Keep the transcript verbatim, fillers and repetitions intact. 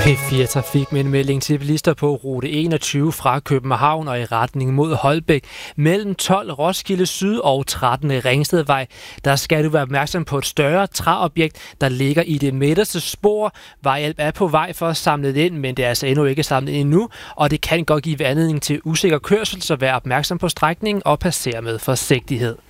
P fire Trafik med en melding til bilister på rute enogtyve fra København og i retning mod Holbæk. Mellem tolv Roskilde Syd og tretten Ringstedvej, der skal du være opmærksom på et større træobjekt, der ligger i det midterste spor. Vejhjælp er på vej for at samle det ind, men det er altså endnu ikke samlet ind endnu, og det kan godt give anledning til usikker kørsel, så vær opmærksom på strækningen og passer med forsigtighed.